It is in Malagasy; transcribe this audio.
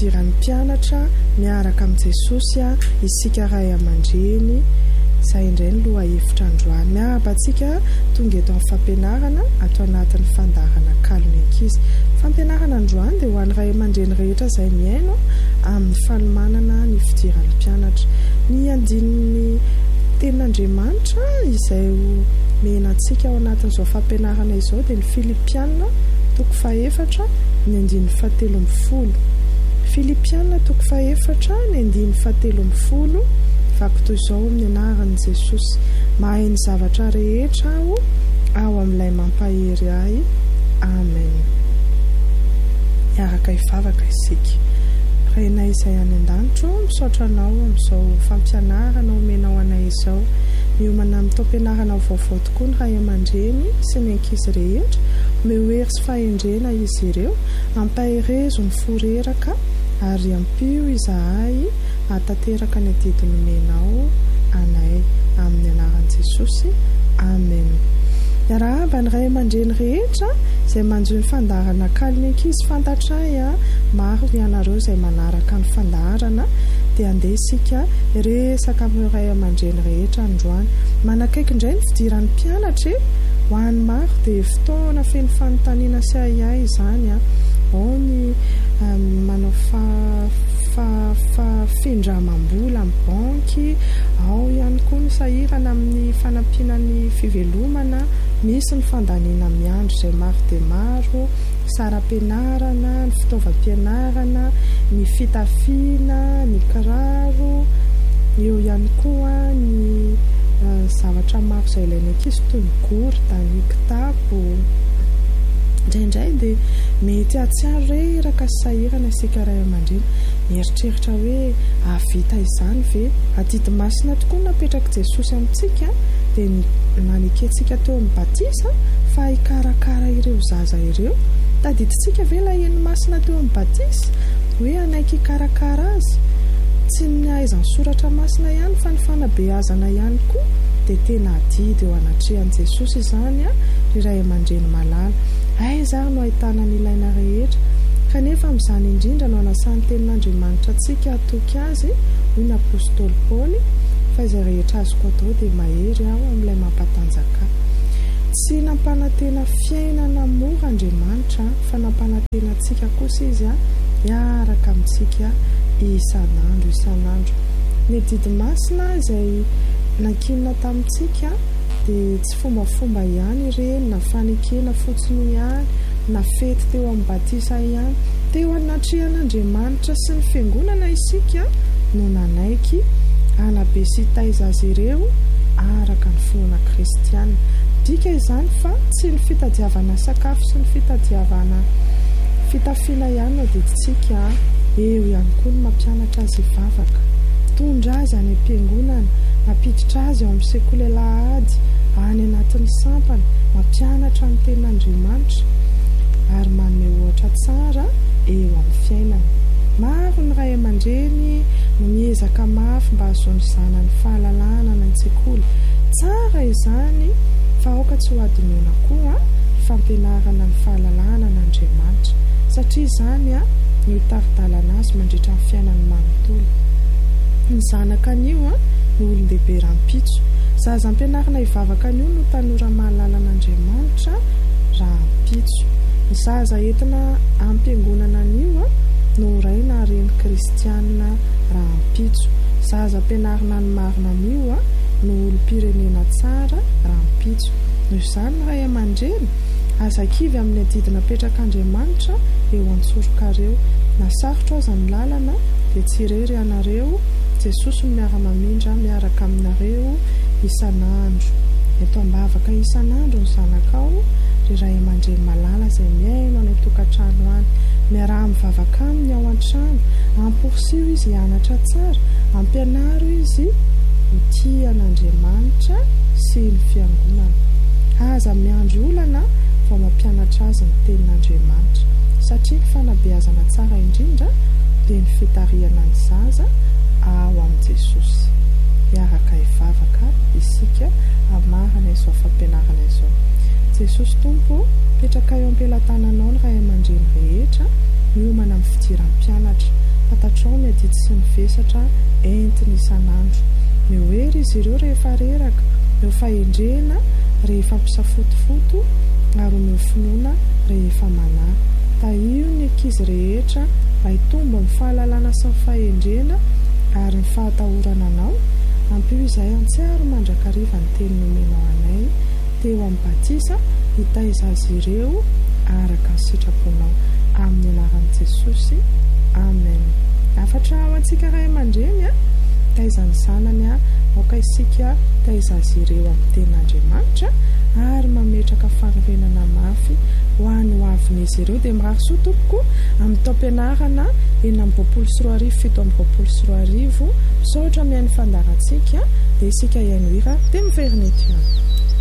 fidiran'ny mpianatra miaraka amin'ny Jesosy isika ray aman-dreny. Izay indray ny loha hevitra androany. Miabatsika tonga eto amin'ny fampianarana atao anatin'ny fandaharana kaliny ankizy. Fampianarana androany dia ho an'ny ray aman-dreny rehetra izay miaino amin'ny fanomanana ny fidiran'ny mpianatra. Ny andinin'ny tenin'Andriamanitra izay menantsika ao anatin'izao fampianarana izao dia ny Filipianina toko 4 ny andininy 17. Filipianina toko 4 ny andininy 17. Vakotoy izao amin'ny anaran'i Jesosy. Mahay ny zavatra rehetra aho ao amin'ilay mampahery ahy. Amen. Miaraka hivavaka isika. Rainay izay any an-danitro misaotra anao amin'izao fampianarana omenao anay izao. Miomana amin'ny taom-pianarana vaovao tokoa ny ray aman-dreny sy ny ankizy rehetra. Mehery sy fahendrena izy ireo. Ampaherezo ny foreraka ary ampio izahay atateraka ny didiny menao anay amin'ny anaran'i Jesosy. Amen. Miarahaba ny ray aman-dreny rehetra izay manjo ny fandaharana kaliny ankizy fantatray maro ny anareo izay manaraka ny fandaharana dia andeha isika resaka amin'ny ray aman-dreny rehetra androany. Manakaiky indray ny fidiran'ny mpianatra ho an'ny maro dia fotoana feno fanontaniana sy ahiahy izany ao ny manao findramam-bola amin'ny banky, ao ihany koa ny sahirana amin'ny fanampianan'ny fivelomana, misy ny fandaniana miandro izay maro dia maro, saram-pianarana, ny fitaovam-pianarana, ny fitafiana, ny kiraro, eo ihany koa ny zavatra maro izay ilaina ankizy toy ny gourda, ny kitapo. Indraindray dia mety atsiaro reraka sy sahirana isika ray aman-dreny. Mieritreritra hoe avita izany ve? Adidy masina tokoa napetraka Jesosy amintsika dia naneketsika teo amin'ny batisa fa hikarakara ireo zaza ireo. Tadiditsika ve ilay eny masina teo amin'ny batisa hoe anaiky hikarakara azy? Tsy ny ahaizany soratra masina ihany fa ny fanabeazana ihany koa dia tena adidy eo anatrehan'i Jesosy izany ray aman-dreny malala. Aiza no ahitana ny ilaina rehetra kanefa amin'izany indrindra no anasan'ny tenin'Andriamanitra antsika atoky azy hoy ny apôstôly Paoly fa izay rehetra azoko atao dia mahery aho amin'ilay mampatanjaka. Tsy nampanantena fiainana mora Andriamanitra fa nampanantena antsika kosa izy miaraka amintsika isan'andro. Ny didimasina izay nankinina tamintsika dia tsy fombafomba ihany ireny na fanekena fotsiny ihany na fety teo amin'ny batisa ihany. Teo anatrehan'Andriamanitra sy ny fiangonana isika no nanaiky anabe sy taiza azy ireo araka ny finoana kristianina. Dika izany fa tsy ny fitadiavana sakafo sy ny fitadiavana fitafiana ihany no diditsika. Eo ihany koa ny mampianatra azy hivavaka, tondra azy any am-piangonana, mampiditra azy ao amin'ny sekoly alahady, any anatin'ny sampana, mampianatra ny tenin'Andriamanitra ary manome ohatra tsara eo amin'ny fiainana. Maro ny ray aman-dreny no miezaka mafy mba hahazoany zanany fahalalana ny an-tsekoly. Tsara izany fa aoka tsy ho adinoina koa fampianarana ny fahalalana n'Andriamanitra satria izany no taridalana azy mandritra ny fiainany manontolo. Ny zanaka an'io no olon-dehibe rahampitso. Zaza ampianarana hivavaka an'io no tanora mahalala n'Andriamanitra rahampitso. Ny zaza entina ampiangonana an'io no raina reny kristianina rahampitso. Zaza ampianarana ny marina an'io no olom-pirenena tsara rahampitso. Noho izany ny ray aman-dreny azakivy amin'ny adidina petrak'Andriamanitra eo an-tsorokareo. Na sarotra aza ny lalana dia tsy irery ianareo, Jesosy no miara-mamindra miaraka aminareo isan'andro. Eto ambavaka isan'andro ny zanakao ry ray aman-dreny malala izay miaino any an-tokantrano any. Miara-mivavaka aminy ao an-trano, amporisio izy hianatra tsara, ampianaro izy ho tia an'Andriamanitra sy ny fiangonana. Aza miandry olana vao mampianatra azy ny tenin'Andriamanitra satria ny fanabeazana tsara indrindra dia ny fitariana ny zaza ao amin'i Jesosy. Miaraka hivavaka isika amarana izao fampianarana izao. Jesosy Tompo, petraka eo am-pelantananao ny ray aman-dreny rehetra miomana amin'ny fidiran'ny mpianatra. fatatrao miadidy sy mivesatra entiny isan'andro. Mioery izy ireo rehefa reraka, meo fahendrena rehefa mpisafotofoto ary meo finoana rehefa manara. Taio ny ankizy rehetra mba hitombo ny fahalalana sy ny fahendrena ary ny fahatahorana anao. Ampio izay antsiaro mandrakariva ny teny nomenao anay teo amin'ny batisa, hitaiza azy ireo araka ny sitraponao, amin'ny anaran'i Jesosy, amen. Afatra ho antsika ray aman-dreny taiza ny zanany aoka isika taiza azy ireo amin'ny tenin'Andriamanitra ary mametraka fanorenana mafy ho an'ny ho avin'izy ireo. Dia mirary soa tompoko amin'ny taom-pianarana 7:7 misaotra mihaino fandarantsika dia isika ihany hira dia miverina eto.